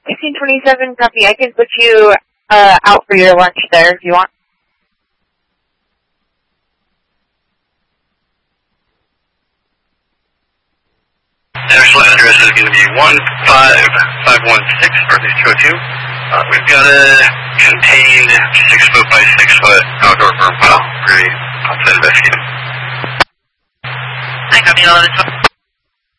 1627, copy. I can put you out for your lunch there if you want. National address is going to be 15516 Berkeley 202. We've got a contained 6 foot by 6 foot outdoor burn pile. Pretty outside investigating. I copy 11.